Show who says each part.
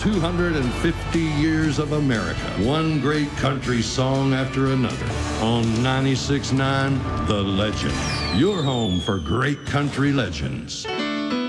Speaker 1: 250 years of America. One great country song after another. On 96.9, The Legend. Your home for great country legends.